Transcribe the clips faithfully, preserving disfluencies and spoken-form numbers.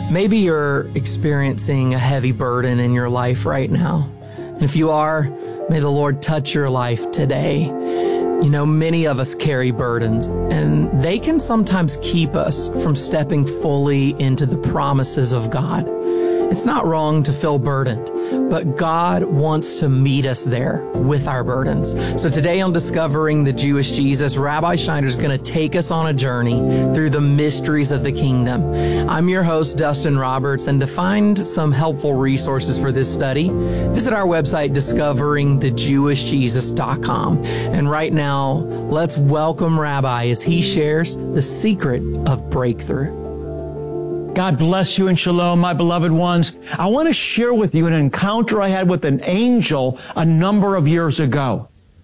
Maybe you're experiencing a heavy burden in your life right now. And if you are, may the Lord touch your life today. You know, many of us carry burdens, and they can sometimes keep us from stepping fully into the promises of God. It's not wrong to feel burdened, but God wants to meet us there with our burdens. So today on Discovering the Jewish Jesus, Rabbi Schneider is going to take us on a journey through the mysteries of the kingdom. I'm your host, Dustin Roberts, and to find some helpful resources for this study, visit our website, discovering the jewish jesus dot com. And right now, let's welcome Rabbi as he shares the secret of breakthrough. God bless you and shalom, my beloved ones. I want to share with you an encounter I had with an angel a number of years ago.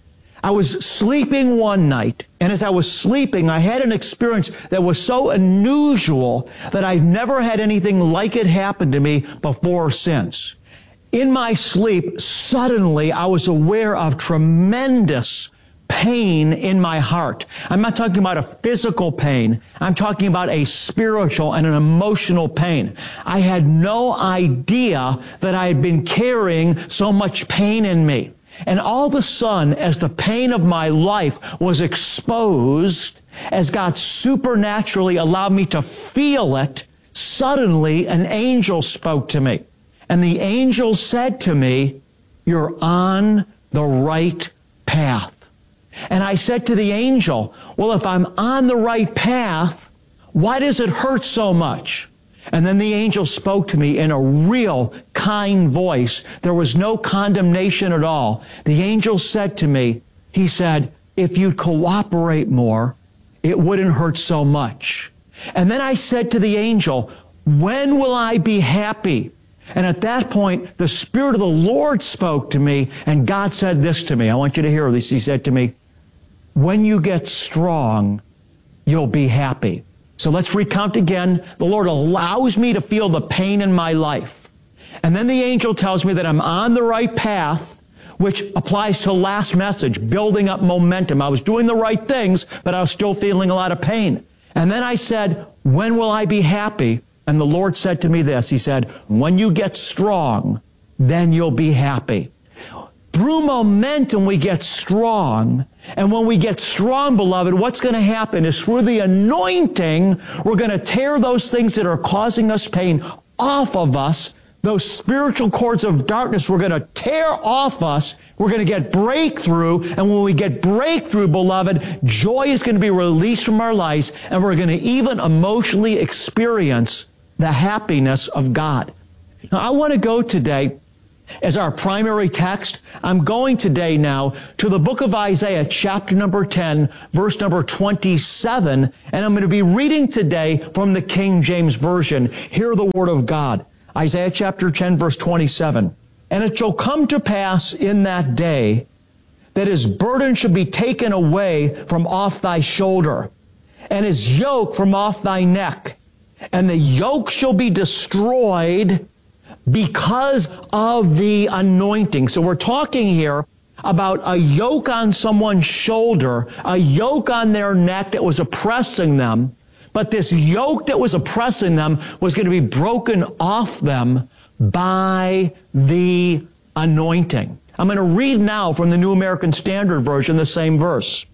I was sleeping one night, and as I was sleeping, I had an experience that was so unusual that I've never had anything like it happen to me before or since. In my sleep, suddenly I was aware of tremendous pain in my heart. I'm not talking about a physical pain. I'm talking about a spiritual and an emotional pain. I had no idea that I had been carrying so much pain in me. And all of a sudden, as the pain of my life was exposed, as God supernaturally allowed me to feel it, suddenly an angel spoke to me. And the angel said to me, "You're on the right path." And I said to the angel, well, if I'm on the right path, why does it hurt so much? And then the angel spoke to me in a real kind voice. There was no condemnation at all. The angel said to me, he said, if you'd cooperate more, it wouldn't hurt so much. And then I said to the angel, when will I be happy? And at that point, the Spirit of the Lord spoke to me, and God said this to me. I want you to hear this. He said to me, when you get strong, you'll be happy. So let's recount again. The Lord allows me to feel the pain in my life. And then the angel tells me that I'm on the right path, which applies to last message, building up momentum. I was doing the right things, but I was still feeling a lot of pain. And then I said, when will I be happy? And the Lord said to me this. He said, when you get strong, then you'll be happy. Through momentum, we get strong. And when we get strong, beloved, what's going to happen is through the anointing, we're going to tear those things that are causing us pain off of us. Those spiritual cords of darkness, we're going to tear off us. We're going to get breakthrough. And when we get breakthrough, beloved, joy is going to be released from our lives. And we're going to even emotionally experience the happiness of God. Now, I want to go today as our primary text. I'm going today now to the book of Isaiah, chapter number ten, verse number twenty-seven, and I'm going to be reading today from the King James Version. Hear the word of God. Isaiah chapter ten, verse twenty-seven. And it shall come to pass in that day that his burden shall be taken away from off thy shoulder, and his yoke from off thy neck, and the yoke shall be destroyed because of the anointing. So we're talking here about a yoke on someone's shoulder, a yoke on their neck that was oppressing them. But this yoke that was oppressing them was going to be broken off them by the anointing. I'm going to read now from the New American Standard Version, the same verse.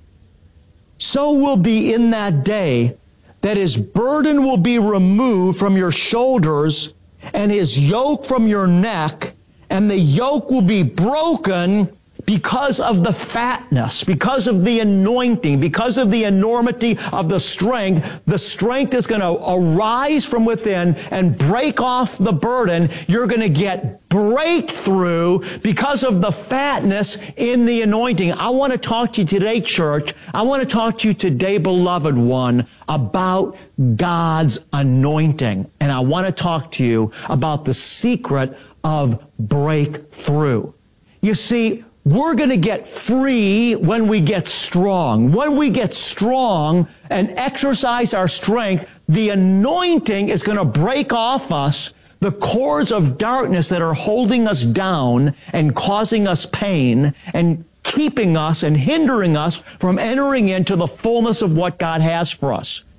So will be in that day that his burden will be removed from your shoulders and his yoke from your neck, and the yoke will be broken because of the fatness, because of the anointing, because of the enormity of the strength. The strength is going to arise from within and break off the burden. You're going to get breakthrough because of the fatness in the anointing. I want to talk to you today, church. I want to talk to you today, beloved one, about God's anointing. And I want to talk to you about the secret of breakthrough. You see, we're going to get free when we get strong. When we get strong and exercise our strength, the anointing is going to break off us the cords of darkness that are holding us down and causing us pain and keeping us and hindering us from entering into the fullness of what God has for us.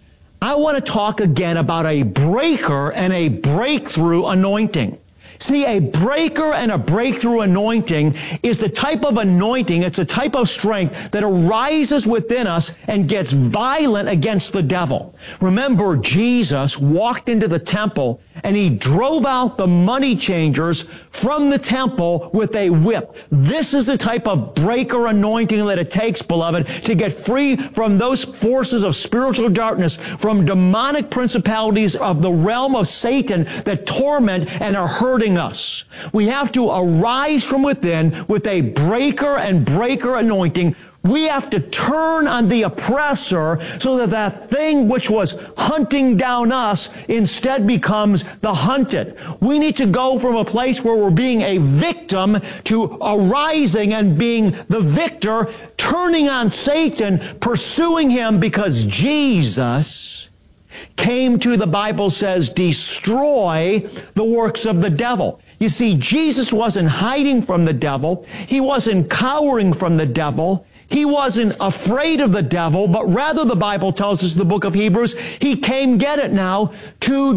I want to talk again about a breaker and a breakthrough anointing. See, a breaker and a breakthrough anointing is the type of anointing, it's a type of strength that arises within us and gets violent against the devil. Remember, Jesus walked into the temple and he drove out the money changers from the temple with a whip. This is the type of breaker anointing that it takes, beloved, to get free from those forces of spiritual darkness, from demonic principalities of the realm of Satan that torment and are hurting us. We have to arise from within with a breaker and breaker anointing. We have to turn on the oppressor so that that thing which was hunting down us instead becomes the hunted. We need to go from a place where we're being a victim to arising and being the victor, turning on Satan, pursuing him, because Jesus came to, the Bible says, destroy the works of the devil. You see, Jesus wasn't hiding from the devil. He wasn't cowering from the devil. He wasn't afraid of the devil, but rather, the Bible tells us in the book of Hebrews, he came, get it now, to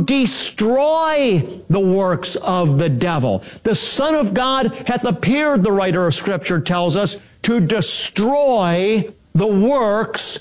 destroy the works of the devil. The Son of God hath appeared, the writer of Scripture tells us, to destroy the works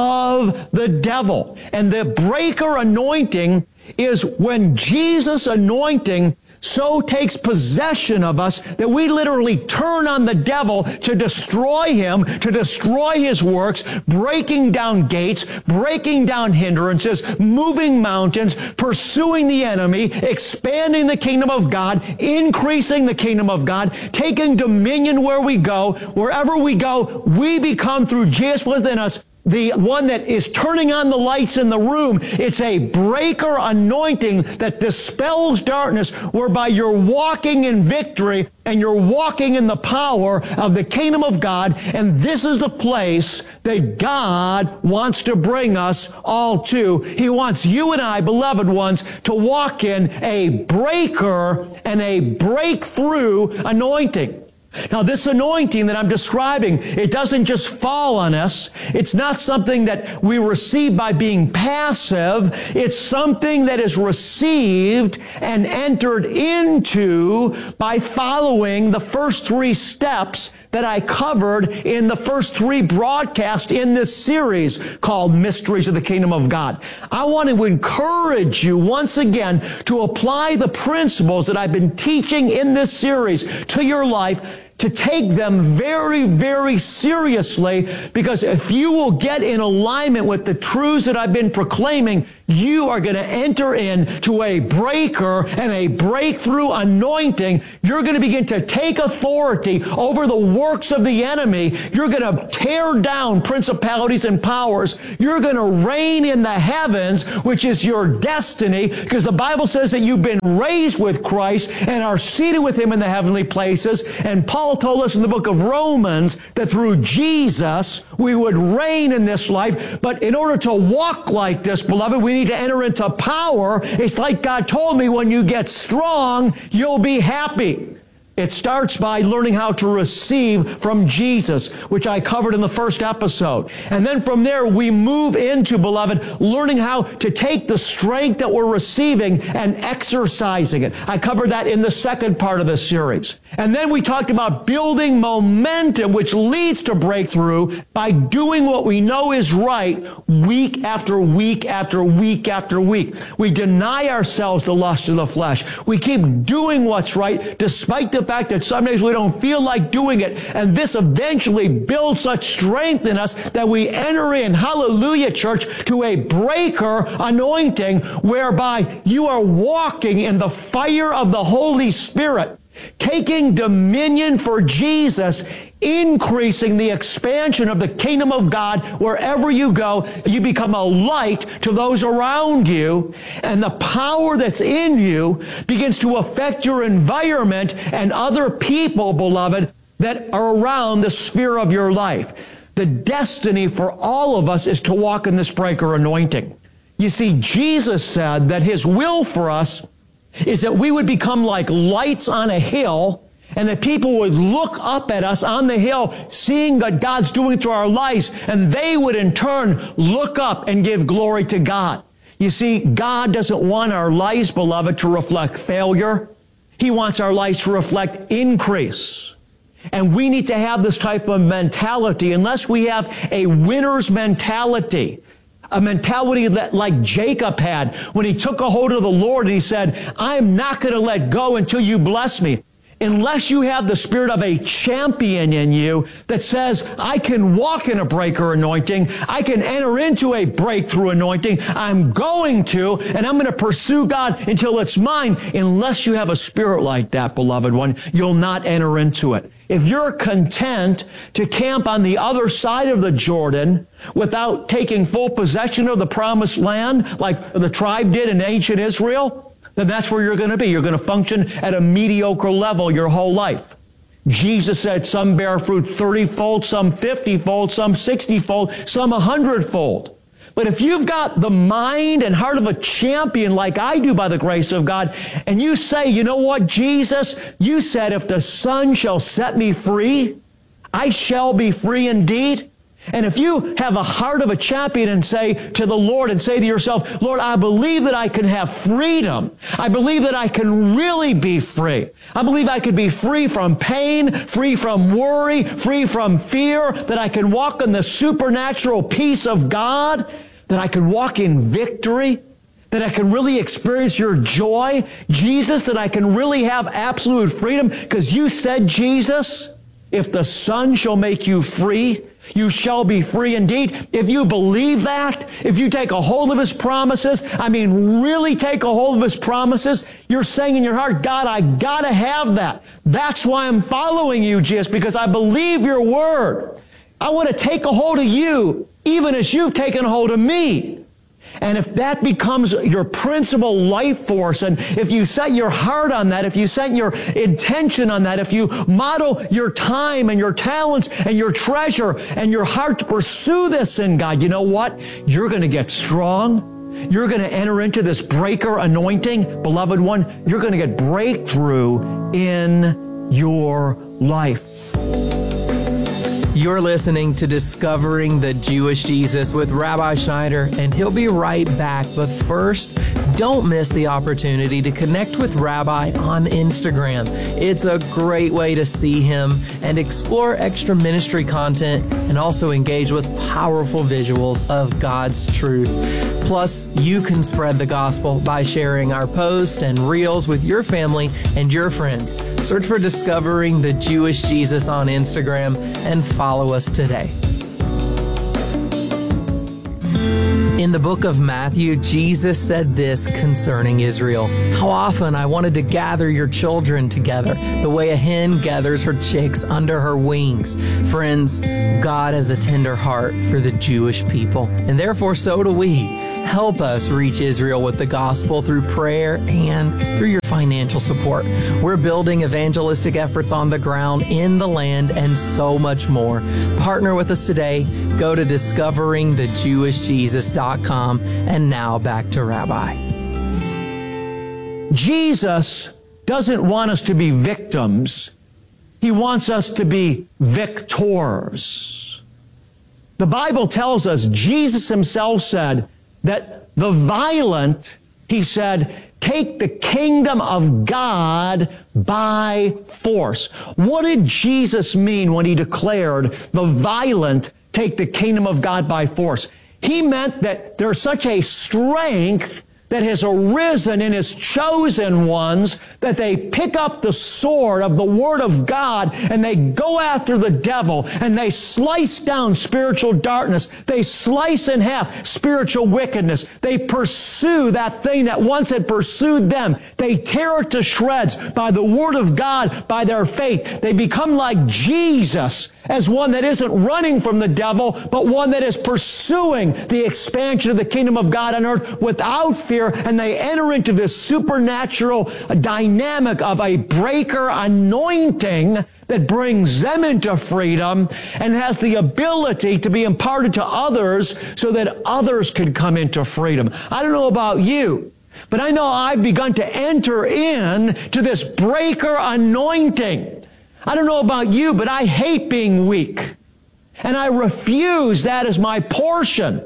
of the devil. And the breaker anointing is when Jesus' anointing so takes possession of us that we literally turn on the devil to destroy him, to destroy his works, breaking down gates, breaking down hindrances, moving mountains, pursuing the enemy, expanding the kingdom of God, increasing the kingdom of God, taking dominion where we go. Wherever we go, we become, through Jesus within us, the one that is turning on the lights in the room. It's a breaker anointing that dispels darkness, whereby you're walking in victory and you're walking in the power of the kingdom of God. And this is the place that God wants to bring us all to. He wants you and I, beloved ones, to walk in a breaker and a breakthrough anointing. Now, this anointing that I'm describing, it doesn't just fall on us. It's not something that we receive by being passive. It's something that is received and entered into by following the first three steps that I covered in the first three broadcasts in this series called Mysteries of the Kingdom of God. I want to encourage you once again to apply the principles that I've been teaching in this series to your life, to take them very, very seriously, because if you will get in alignment with the truths that I've been proclaiming, you are going to enter into a breaker and a breakthrough anointing. You're going to begin to take authority over the works of the enemy. You're going to tear down principalities and powers. You're going to reign in the heavens, which is your destiny, because the Bible says that you've been raised with Christ and are seated with him in the heavenly places. And Paul told us in the book of Romans that through Jesus we would reign in this life. But in order to walk like this, beloved, we need to enter into power. It's like God told me, when you get strong, you'll be happy. It starts by learning how to receive from Jesus, which I covered in the first episode. And then from there, we move into, beloved, learning how to take the strength that we're receiving and exercising it. I covered that in the second part of the series. And then we talked about building momentum, which leads to breakthrough by doing what we know is right week after week after week after week. We deny ourselves the lust of the flesh. We keep doing what's right despite the fact that some days we don't feel like doing it. And this eventually builds such strength in us that we enter in, hallelujah, church, to a breaker anointing, whereby you are walking in the fire of the Holy Spirit, taking dominion for Jesus, increasing the expansion of the kingdom of God. Wherever you go, you become a light to those around you, and the power that's in you begins to affect your environment and other people, beloved, that are around the sphere of your life. The destiny for all of us is to walk in this breaker anointing. You see, Jesus said that his will for us is that we would become like lights on a hill, and that people would look up at us on the hill, seeing what God's doing through our lives, and they would in turn look up and give glory to God. You see, God doesn't want our lives, beloved, to reflect failure. He wants our lives to reflect increase. And we need to have this type of mentality. Unless we have a winner's mentality, a mentality that like Jacob had when he took a hold of the Lord and he said, I am not going to let go until you bless me. Unless you have the spirit of a champion in you that says, I can walk in a breaker anointing, I can enter into a breakthrough anointing, I'm going to, and I'm going to pursue God until it's mine. Unless you have a spirit like that, beloved one, you'll not enter into it. If you're content to camp on the other side of the Jordan without taking full possession of the promised land like the tribe did in ancient Israel, then that's where you're going to be. You're going to function at a mediocre level your whole life. Jesus said some bear fruit thirty-fold, some fifty-fold, some sixty-fold, some one hundred-fold. But if you've got the mind and heart of a champion like I do by the grace of God, and you say, you know what, Jesus, you said if the Son shall set me free, I shall be free indeed. And if you have a heart of a champion and say to the Lord and say to yourself, Lord, I believe that I can have freedom. I believe that I can really be free. I believe I could be free from pain, free from worry, free from fear, that I can walk in the supernatural peace of God, that I can walk in victory, that I can really experience your joy, Jesus, that I can really have absolute freedom. Because you said, Jesus, if the Son shall make you free, you shall be free indeed. If you believe that, if you take a hold of His promises, I mean really take a hold of His promises, you're saying in your heart, God, I gotta have that. That's why I'm following you, Jesus, because I believe your word. I want to take a hold of you, even as you've taken a hold of me. And if that becomes your principal life force, and if you set your heart on that, if you set your intention on that, if you model your time and your talents and your treasure and your heart to pursue this in God, you know what? You're going to get strong. You're going to enter into this breaker anointing. Beloved one, you're going to get breakthrough in your life. You're listening to Discovering the Jewish Jesus with Rabbi Schneider, and he'll be right back. But first, don't miss the opportunity to connect with Rabbi on Instagram. It's a great way to see him and explore extra ministry content and also engage with powerful visuals of God's truth. Plus, you can spread the gospel by sharing our posts and reels with your family and your friends. Search for Discovering the Jewish Jesus on Instagram and follow us today. In the book of Matthew, Jesus said this concerning Israel: how often I wanted to gather your children together, the way a hen gathers her chicks under her wings. Friends, God has a tender heart for the Jewish people, and therefore so do we. Help us reach Israel with the gospel through prayer and through your financial support. We're building evangelistic efforts on the ground, in the land, and so much more. Partner with us today. Go to discovering the jewish jesus dot com. And now back to Rabbi. Jesus doesn't want us to be victims. He wants us to be victors. The Bible tells us, Jesus himself said that the violent, he said, take the kingdom of God by force. What did Jesus mean when he declared the violent take the kingdom of God by force? He meant that there's such a strength that has arisen in his chosen ones that they pick up the sword of the Word of God and they go after the devil and they slice down spiritual darkness. They slice in half spiritual wickedness. They pursue that thing that once had pursued them. They tear it to shreds by the Word of God, by their faith. They become like Jesus, as one that isn't running from the devil, but one that is pursuing the expansion of the kingdom of God on earth without fear, and they enter into this supernatural dynamic of a breaker anointing that brings them into freedom and has the ability to be imparted to others so that others can come into freedom. I don't know about you, but I know I've begun to enter in to this breaker anointing. I don't know about you, but I hate being weak. And I refuse that as my portion.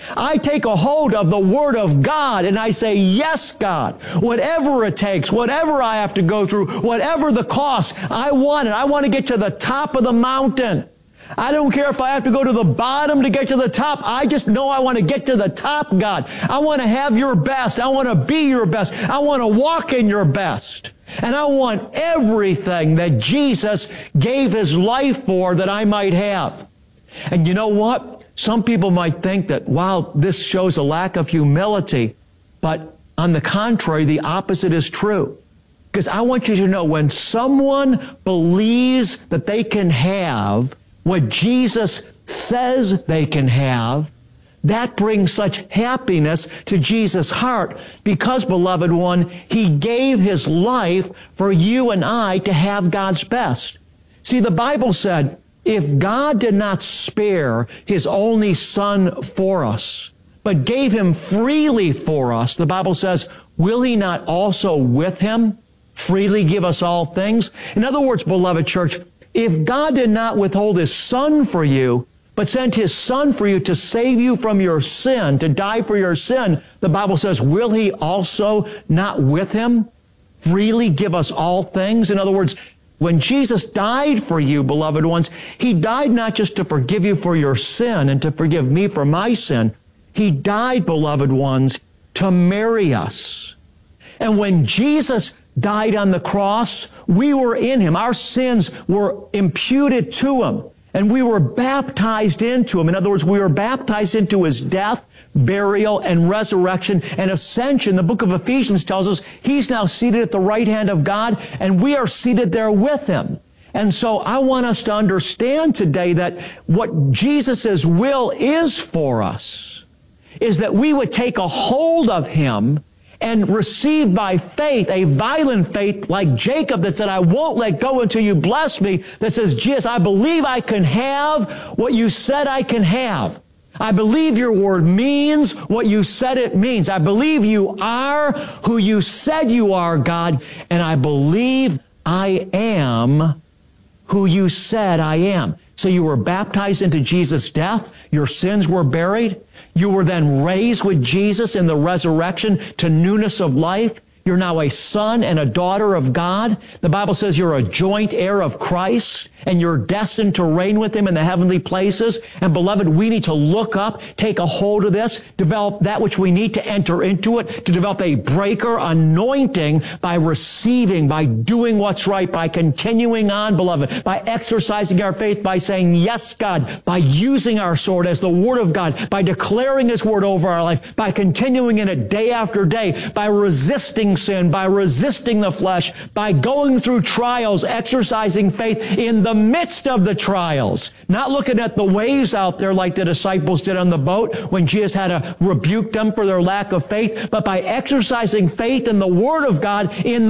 I take a hold of the Word of God and I say, yes, God, whatever it takes, whatever I have to go through, whatever the cost, I want it. I want to get to the top of the mountain. I don't care if I have to go to the bottom to get to the top. I just know I want to get to the top, God. I want to have your best. I want to be your best. I want to walk in your best. And I want everything that Jesus gave his life for that I might have. And you know what? Some people might think that, wow, this shows a lack of humility. But on the contrary, the opposite is true. Because I want you to know, when someone believes that they can have what Jesus says they can have, that brings such happiness to Jesus' heart because, beloved one, he gave his life for you and I to have God's best. See, the Bible said, if God did not spare his only Son for us, but gave him freely for us, the Bible says, will he not also with him freely give us all things? In other words, beloved church, if God did not withhold his Son for you, but sent his Son for you to save you from your sin, to die for your sin, the Bible says, will he also not with him freely give us all things? In other words, when Jesus died for you, beloved ones, he died not just to forgive you for your sin and to forgive me for my sin. He died, beloved ones, to marry us. And when Jesus died on the cross, we were in him. Our sins were imputed to him, and we were baptized into him. In other words, we were baptized into his death, burial, and resurrection and ascension. The book of Ephesians tells us he's now seated at the right hand of God, and we are seated there with him. And so I want us to understand today that what Jesus' will is for us is that we would take a hold of him and receive by faith, a violent faith like Jacob that said, I won't let go until you bless me, that says, Jesus, I believe I can have what you said I can have. I believe your word means what you said it means. I believe you are who you said you are, God, and I believe I am who you said I am. So you were baptized into Jesus' death. Your sins were buried. You were then raised with Jesus in the resurrection to newness of life. You're now a son and a daughter of God. The Bible says you're a joint heir of Christ, and you're destined to reign with him in the heavenly places. And beloved, we need to look up, take a hold of this, develop that which we need to enter into it, to develop a breaker anointing by receiving, by doing what's right, by continuing on, beloved, by exercising our faith, by saying, yes, God, by using our sword as the word of God, by declaring his word over our life, by continuing in it day after day, by resisting sin, by resisting the flesh, by going through trials, exercising faith in the midst of the trials, not looking at the waves out there like the disciples did on the boat when Jesus had to rebuke them for their lack of faith, but by exercising faith in the word of God in